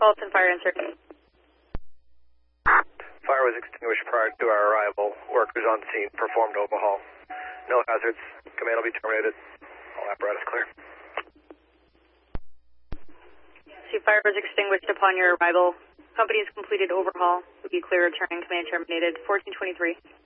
Fulton Fire and Service. Fire was extinguished prior to our arrival. Workers on scene performed overhaul. No hazards. Command will be terminated. All apparatus clear. Fire was extinguished upon your arrival. Company's completed overhaul. Will be clear returning. Command terminated. 1423.